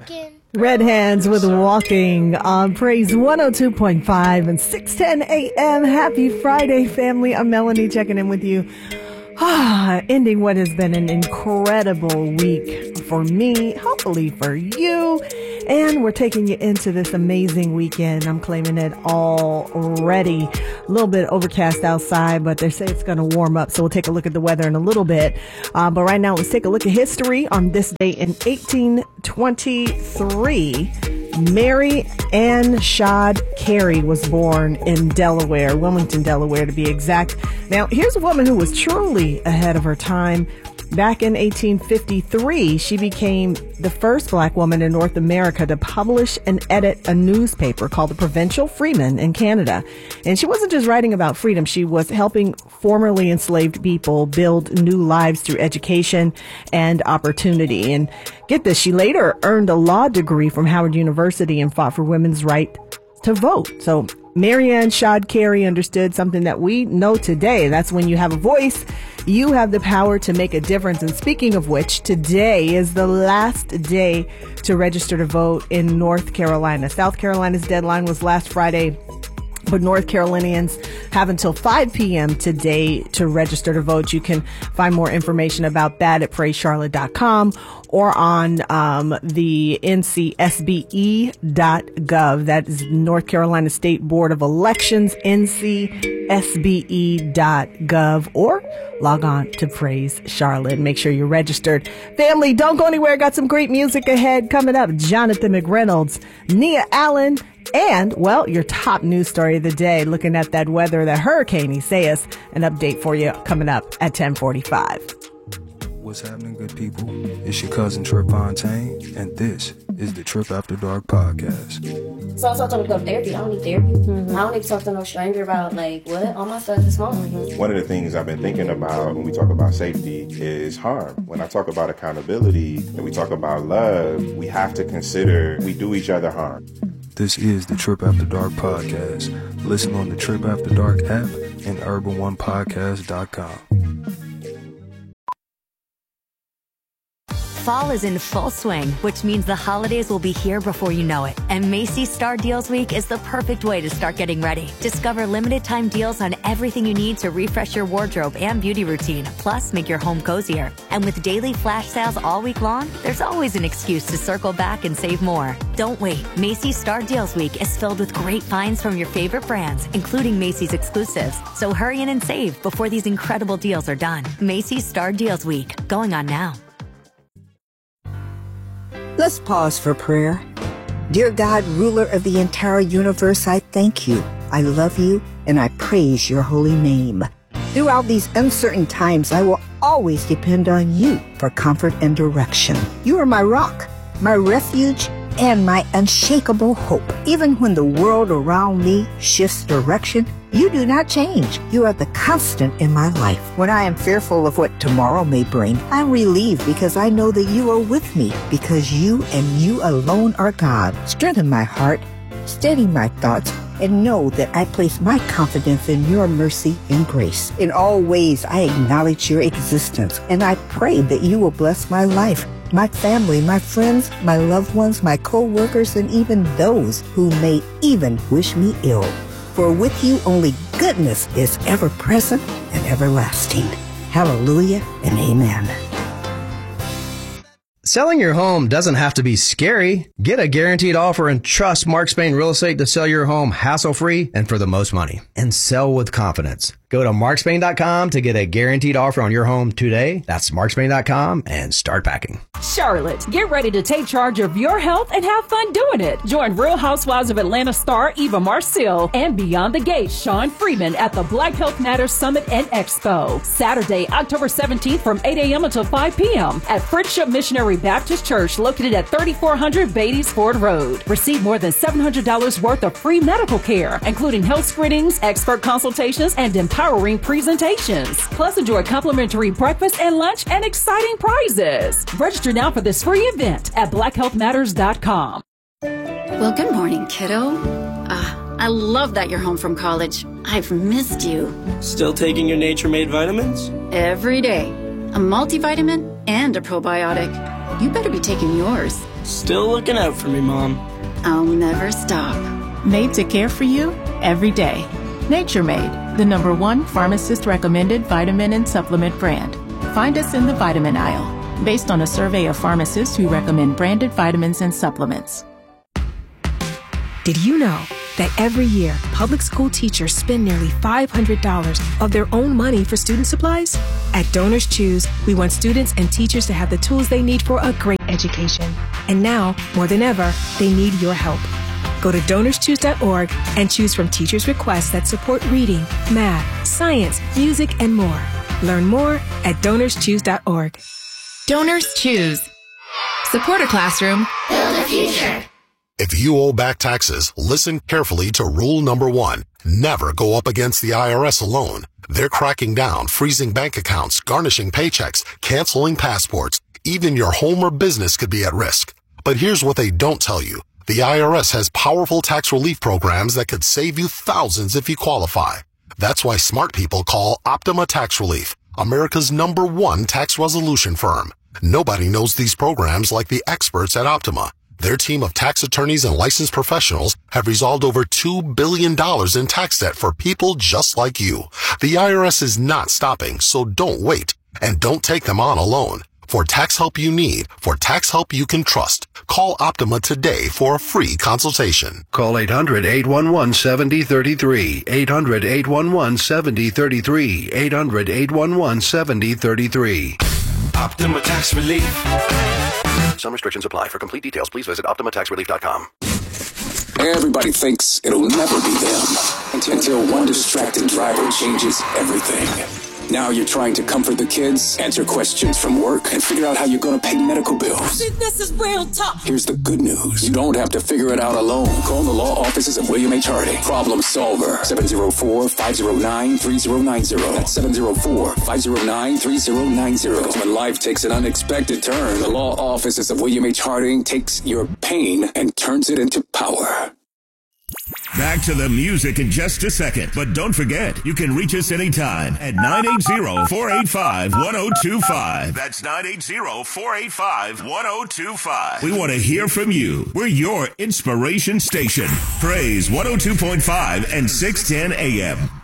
Red Hands with Walking on Praise 102.5 and 6:10 a.m. Happy Friday, family. I'm Melanie checking in with you. Ending what has been an incredible week for me, hopefully for you. And we're taking you into this amazing weekend. I'm claiming it already. A little bit overcast outside, but they say it's going to warm up. So we'll take a look at the weather in a little bit. But right now, let's take a look at history. On this day in 1823, Mary Ann Shadd Cary was born in Delaware, Wilmington, Delaware to be exact. Now, here's a woman who was truly ahead of her time. Back in 1853, she became the first black woman in North America to publish and edit a newspaper called the Provincial Freeman in Canada. And she wasn't just writing about freedom. She was helping formerly enslaved people build new lives through education and opportunity. And get this, she later earned a law degree from Howard University and fought for women's right to vote. So Mary Ann Shadd Cary understood something that we know today. That's when you have a voice, you have the power to make a difference. And speaking of which, today is the last day to register to vote in North Carolina. South Carolina's deadline was last Friday, but North Carolinians have until 5 p.m. today to register to vote. You can find more information about that at praisecharlotte.com or on the ncsbe.gov. That is North Carolina State Board of Elections, ncsbe.gov, or log on to Praise Charlotte. Make sure you're registered. Family, don't go anywhere. Got some great music ahead coming up. Jonathan McReynolds, Nia Allen, and, well, your top news story of the day, looking at that weather, that Hurricane Isaias. An update for you coming up at 10:45. What's happening, good people? It's your cousin Trip Fontaine, and this is the Trip After Dark podcast. So I told them to go to therapy. I don't need therapy. I don't need to talk to no stranger about, like, what? All my stuff is home. One of the things I've been thinking about when we talk about safety is harm. When I talk about accountability and we talk about love, we have to consider we do each other harm. This is the Trip After Dark podcast. Listen on the Trip After Dark app and urban1podcast.com. Fall is in full swing, which means the holidays will be here before you know it. And Macy's Star Deals Week is the perfect way to start getting ready. Discover limited time deals on everything you need to refresh your wardrobe and beauty routine, plus make your home cozier. And with daily flash sales all week long, there's always an excuse to circle back and save more. Don't wait. Macy's Star Deals Week is filled with great finds from your favorite brands, including Macy's exclusives. So hurry in and save before these incredible deals are done. Macy's Star Deals Week, going on now. Let's pause for prayer. Dear God, ruler of the entire universe, I thank you. I love you and I praise your holy name. Throughout these uncertain times, I will always depend on you for comfort and direction. You are my rock, my refuge, and my unshakable hope. Even when the world around me shifts direction, you do not change. You are the constant in my life. When I am fearful of what tomorrow may bring, I'm relieved because I know that you are with me, because you and you alone are God. Strengthen my heart, steady my thoughts, and know that I place my confidence in your mercy and grace. In all ways, I acknowledge your existence, and I pray that you will bless my life, my family, my friends, my loved ones, my co-workers, and even those who may even wish me ill. For with you only goodness is ever present and everlasting. Hallelujah and amen. Selling your home doesn't have to be scary. Get a guaranteed offer and trust Mark Spain Real Estate to sell your home hassle-free and for the most money. And sell with confidence. Go to markspain.com to get a guaranteed offer on your home today. That's markspain.com and start packing. Charlotte, get ready to take charge of your health and have fun doing it. Join Real Housewives of Atlanta star Eva Marcille and Beyond the Gate Sean Freeman at the Black Health Matters Summit and Expo. Saturday, October 17th from 8 a.m. until 5 p.m. at Friendship Missionary Baptist Church located at 3400 Beatties Ford Road. Receive more than $700 worth of free medical care, including health screenings, expert consultations, and empowering presentations. Plus, enjoy complimentary breakfast and lunch and exciting prizes. Register now for this free event at blackhealthmatters.com. Well, good morning, kiddo. I love that you're home from college. I've missed you. Still taking your Nature Made vitamins? Every day. A multivitamin and a probiotic. You better be taking yours. Still looking out for me, Mom. I'll never stop. Made to care for you every day. Nature Made, the #1 pharmacist-recommended vitamin and supplement brand. Find us in the vitamin aisle, based on a survey of pharmacists who recommend branded vitamins and supplements. Did you know that every year, public school teachers spend nearly $500 of their own money for student supplies? At Donors Choose, we want students and teachers to have the tools they need for a great education. And now, more than ever, they need your help. Go to DonorsChoose.org and choose from teachers' requests that support reading, math, science, music, and more. Learn more at DonorsChoose.org. Donors Choose. Support a classroom. Build a future. If you owe back taxes, listen carefully to rule number 1. Never go up against the IRS alone. They're cracking down, freezing bank accounts, garnishing paychecks, canceling passports. Even your home or business could be at risk. But here's what they don't tell you. The IRS has powerful tax relief programs that could save you thousands if you qualify. That's why smart people call Optima Tax Relief, America's #1 tax resolution firm. Nobody knows these programs like the experts at Optima. Their team of tax attorneys and licensed professionals have resolved over $2 billion in tax debt for people just like you. The IRS is not stopping, so don't wait. And don't take them on alone. For tax help you need, for tax help you can trust, call Optima today for a free consultation. Call 800-811-7033. 800-811-7033. 800-811-7033. Optima Tax Relief. Some restrictions apply. For complete details, please visit OptimaTaxRelief.com. Everybody thinks it'll never be them until one distracted driver changes everything. Now you're trying to comfort the kids, answer questions from work, and figure out how you're going to pay medical bills. This is real tough. Here's the good news. You don't have to figure it out alone. Call the law offices of William H. Harding. Problem Solver. 704-509-3090. That's 704-509-3090. Because when life takes an unexpected turn, the law offices of William H. Harding takes your pain and turns it into power. Back to the music in just a second. But don't forget, you can reach us anytime at 980-485-1025. That's 980-485-1025. We want to hear from you. We're your inspiration station. Praise 102.5 and 610 AM.